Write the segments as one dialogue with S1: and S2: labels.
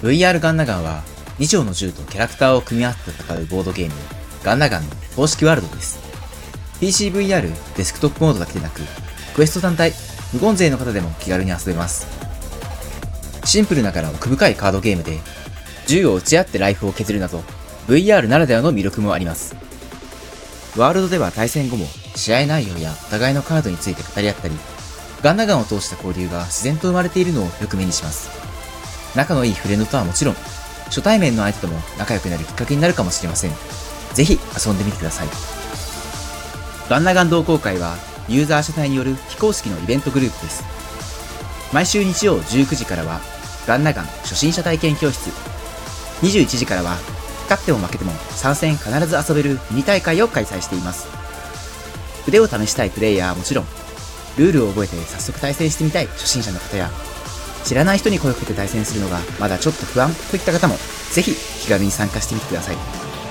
S1: VR ガンナガンは2丁の銃とキャラクターを組み合わせて戦うボードゲームガンナガンの公式ワールドです。PCVR デスクトップモードだけでなく、クエスト単体、無言勢の方でも気軽に遊べます。シンプルながら奥深いカードゲームで、銃を撃ち合ってライフを削るなど、VR ならではの魅力もあります。ワールドでは対戦後も試合内容やお互いのカードについて語り合ったり、ガンナガンを通した交流が自然と生まれているのをよく目にします。仲のいいフレンドとはもちろん、初対面の相手とも仲良くなるきっかけになるかもしれません。ぜひ遊んでみてください。ガンナガン同好会はユーザー主体による非公式のイベントグループです。毎週日曜19時からはガンナガン初心者体験教室、21時からは勝っても負けても参戦必ず遊べるミニ大会を開催しています。腕を試したいプレイヤーはもちろん、ルールを覚えて早速対戦してみたい初心者の方や、知らない人に声をかけて対戦するのがまだちょっと不安といった方もぜひ気軽に参加してみてください。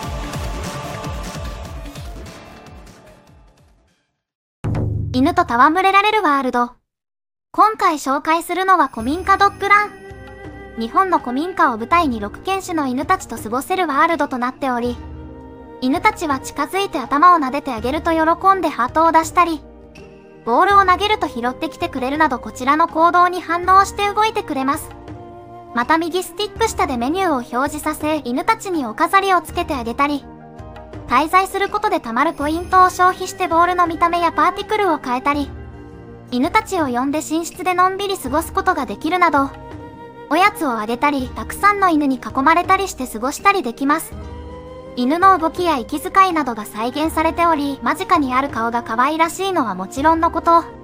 S2: 犬と戯れられるワールド。今回紹介するのは古民家ドッグラン。日本の古民家を舞台に6犬種の犬たちと過ごせるワールドとなっており、犬たちは近づいて頭を撫でてあげると喜んでハートを出したり、ボールを投げると拾ってきてくれるなどこちらの行動に反応して動いてくれます。また右スティック下でメニューを表示させ、犬たちにお飾りをつけてあげたり、滞在することで貯まるポイントを消費してボールの見た目やパーティクルを変えたり、犬たちを呼んで寝室でのんびり過ごすことができるなど、おやつをあげたり、たくさんの犬に囲まれたりして過ごしたりできます。犬の動きや息遣いなどが再現されており、間近にある顔が可愛らしいのはもちろんのこと、